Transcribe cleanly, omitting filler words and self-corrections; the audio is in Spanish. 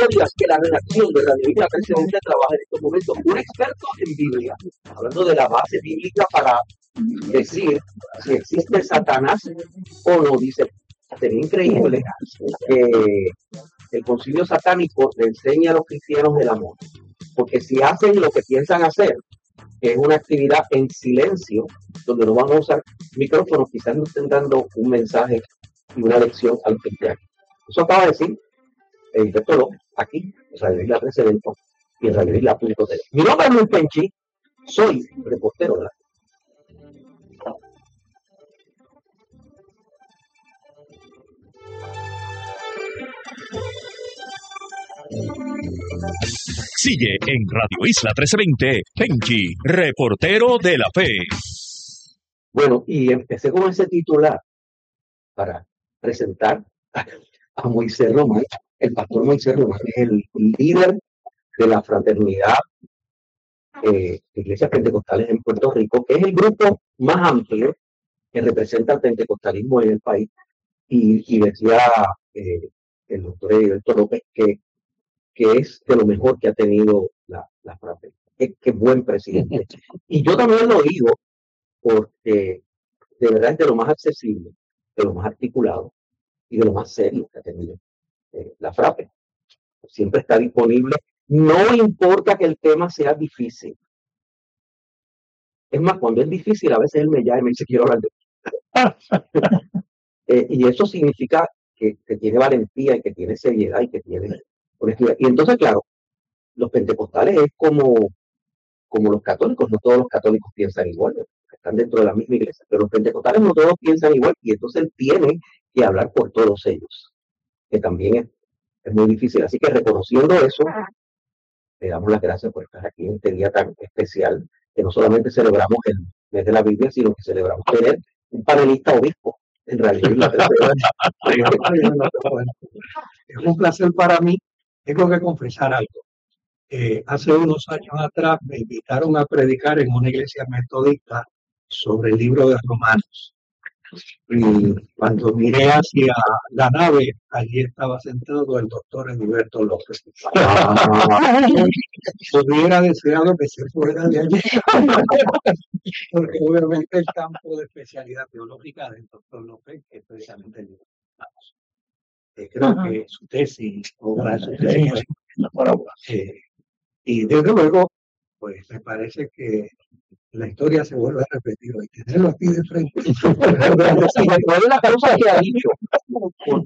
sólidas que la redacción de Radio Isla 1320 trabaja en estos momentos. Un experto en Biblia, hablando de la base bíblica para decir si existe Satanás o no. Dice, sería increíble que el concilio satánico le enseña a los cristianos el amor, porque si hacen lo que piensan hacer, que es una actividad en silencio, donde no van a usar micrófonos, quizás no estén dando un mensaje y una lección a los cristianos. Eso acaba de decir el doctor López, aquí, en Radio Isla 1320 y en Radio Isla.tv. Mi nombre es Luis Penchi, soy reportero de la... Sigue en Radio Isla 1320, Penchi, reportero de la fe. Bueno, y empecé con ese titular para presentar a Moisés Román. El pastor Moisés Román es el líder de la fraternidad de iglesias pentecostales en Puerto Rico, que es el grupo más amplio que representa el pentecostalismo en el país. Y decía el doctor Heriberto López que es de lo mejor que ha tenido la fraternidad. Qué buen presidente. Y yo también lo digo porque de verdad es de lo más accesible, de lo más articulado y de lo más serio que ha tenido la FRAPE. Siempre está disponible, no importa que el tema sea difícil. Es más, cuando es difícil, a veces él me llama y me dice, quiero hablar de y eso significa que tiene valentía y que tiene seriedad y que tiene honestidad. Y entonces, claro, los pentecostales es como los católicos, no todos los católicos piensan igual, están dentro de la misma iglesia, pero los pentecostales no todos piensan igual, y entonces él tiene que hablar por todos ellos, que también es muy difícil. Así que reconociendo eso, le damos las gracias por estar aquí en este día tan especial, que no solamente celebramos el mes de la Biblia, sino que celebramos tener un panelista obispo en realidad. Es un placer para mí. Tengo que confesar algo. Hace unos años atrás me invitaron a predicar en una iglesia metodista sobre el libro de Romanos. Y cuando miré hacia la nave, allí estaba sentado el doctor Heriberto López. Hubiera deseado que se fuera de allí, porque obviamente el campo de especialidad teológica del doctor López es precisamente el libro de Romanos. Creo que su tesis, obra de su tesis, y desde luego, pues me parece que la historia se vuelve a repetir y tenerlo aquí de frente. Después de la cosa que ha dicho,